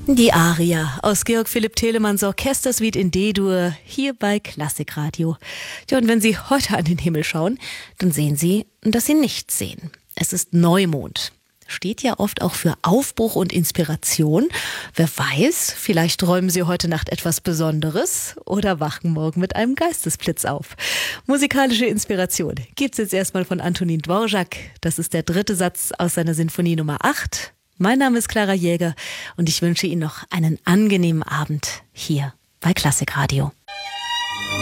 Die Aria aus Georg Philipp Telemanns Orchestersuite in D-Dur hier bei Klassikradio. Ja, und wenn Sie heute an den Himmel schauen, dann sehen Sie, dass Sie nichts sehen. Es ist Neumond. Steht ja oft auch für Aufbruch und Inspiration. Wer weiß, vielleicht träumen Sie heute Nacht etwas Besonderes oder wachen morgen mit einem Geistesblitz auf. Musikalische Inspiration gibt's jetzt erstmal von Antonín Dvořák. Das ist der dritte Satz aus seiner Sinfonie Nummer 8. Mein Name ist Clara Jäger und ich wünsche Ihnen noch einen angenehmen Abend hier bei Klassikradio.